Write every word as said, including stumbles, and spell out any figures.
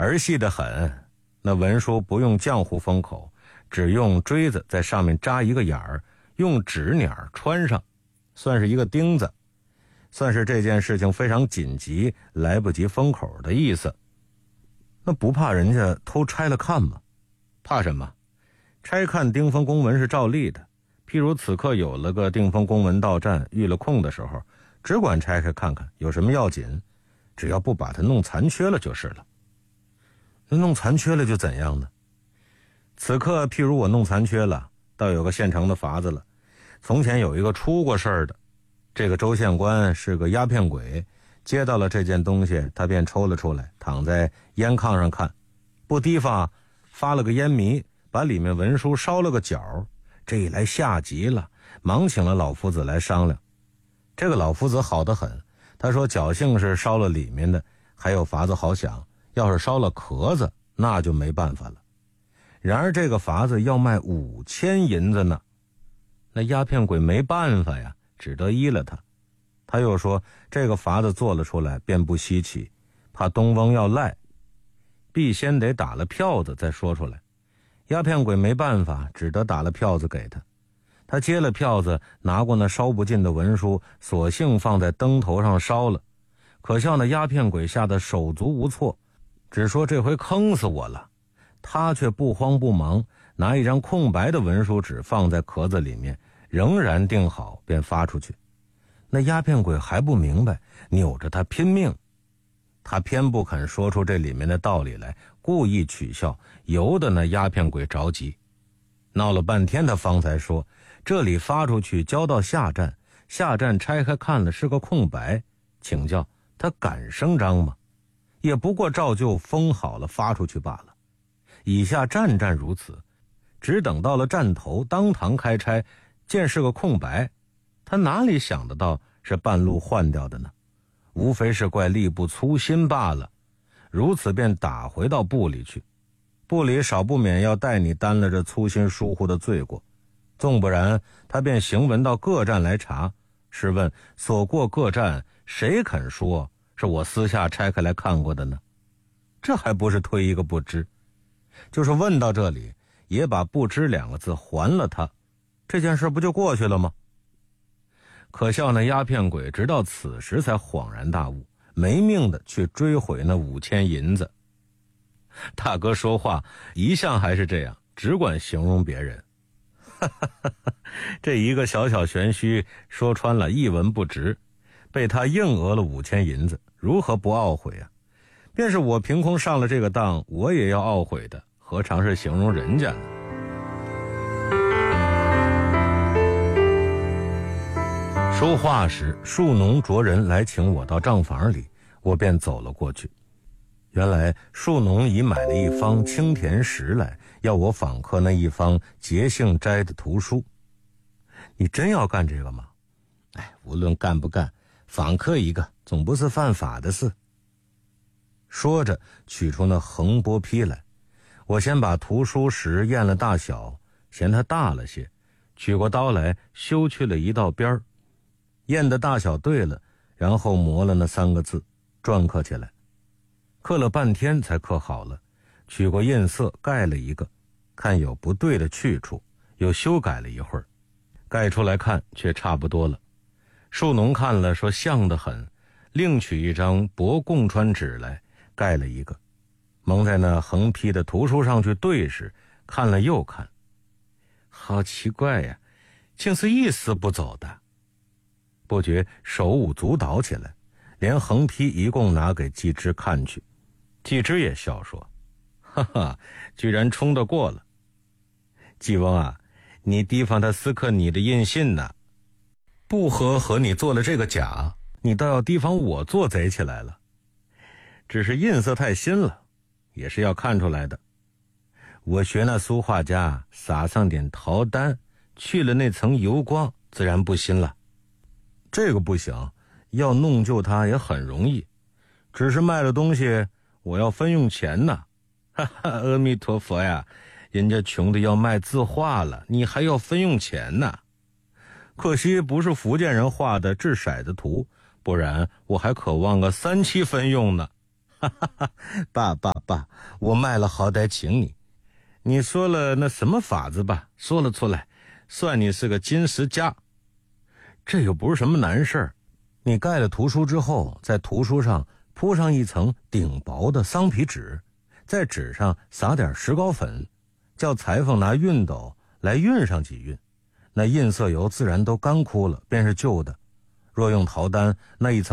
儿戏得很。那文书不用浆糊封口，只用锥子在上面扎一个眼儿，用纸捻穿上，算是一个钉子，算是这件事情非常紧急，来不及封口的意思。那不怕人家偷拆了看吗？怕什么？拆看订封公文是照例的，譬如此刻有了个订封公文到站，遇了空的时候，只管拆开看看，有什么要紧，只要不把它弄残缺了就是了。那弄残缺了就怎样呢？此刻譬如我弄残缺了，倒有个现成的法子了。从前有一个出过事儿的，这个州县官是个鸦片鬼，接到了这件东西，他便抽了出来，躺在烟炕上看，不提防发了个烟迷，把里面文书烧了个角。这一来吓急了，忙请了老夫子来商量。这个老夫子好得很，他说侥幸是烧了里面的，还有法子好想，要是烧了壳子那就没办法了。然而这个法子要卖五千银子呢，那鸦片鬼没办法呀，只得依了他。他又说这个法子做了出来便不稀奇，怕东翁要赖，必先得打了票子再说出来。鸦片鬼没办法，只得打了票子给他。他接了票子，拿过那烧不尽的文书，索性放在灯头上烧了。可笑那鸦片鬼吓得手足无措，只说这回坑死我了。他却不慌不忙，拿一张空白的文书纸放在壳子里面，仍然订好便发出去。那鸦片鬼还不明白，扭着他拼命。他偏不肯说出这里面的道理来，故意取笑，由得那鸦片鬼着急。闹了半天，他方才说这里发出去交到下站，下站拆开看了是个空白，请教他敢声张吗？也不过照旧封好了发出去罢了。以下站站如此，只等到了站头当堂开拆，见是个空白，他哪里想得到是半路换掉的呢？无非是怪力不粗心罢了。如此便打回到部里去，部里少不免要带你担了这粗心疏忽的罪过，纵不然他便行文到各站来查。试问所过各站，谁肯说是我私下拆开来看过的呢？这还不是推一个不知。就是问到这里，也把不知两个字还了他，这件事不就过去了吗？可笑那鸦片鬼直到此时才恍然大悟，没命的去追回那五千银子。大哥说话一向还是这样，只管形容别人。这一个小小玄虚，说穿了一文不值，被他硬讹了五千银子，如何不懊悔啊？便是我凭空上了这个当，我也要懊悔的，何尝是形容人家呢？说话时，树农着人来请我到账房里，我便走了过去。原来树农已买了一方青田石来，要我访客那一方节性斋的图书。你真要干这个吗？哎，无论干不干，访客一个总不是犯法的事。说着取出那横拨批来，我先把图书石验了大小，嫌它大了些，取过刀来修去了一道边儿，验的大小对了，然后磨了那三个字，篆刻起来。刻了半天才刻好了，取过印色盖了一个，看有不对的去处，又修改了一会儿，盖出来看却差不多了。树农看了说像得很，另取一张薄贡川纸来盖了一个，蒙在那横批的图书上去对时，看了又看，好奇怪呀，竟是一丝不走的。不觉手舞足蹈起来，连横批一共拿给季之看去。季之也笑说，哈哈，居然冲得过了。季翁啊，你提防他私刻你的印信呢，不和和你做了这个假，你倒要提防我做贼起来了。只是印色太新了，也是要看出来的。我学那苏画家撒上点陶丹，去了那层油光，自然不新了。这个不行，要弄旧它也很容易，只是卖了东西我要分用钱呢。哈哈，阿弥陀佛呀，人家穷的要卖字画了，你还要分用钱呢。可惜不是福建人画的掷骰子图，不然我还渴望个三七分用呢。哈哈哈，罢罢爸，我卖了好歹请你。你说了那什么法子吧，说了出来，算你是个金石家。这又不是什么难事儿，你盖了图书之后，在图书上铺上一层顶薄的桑皮纸，在纸上撒点石膏粉，叫裁缝拿熨斗来熨上几熨，那印色油自然都干枯了，便是旧的。若用陶丹，那一层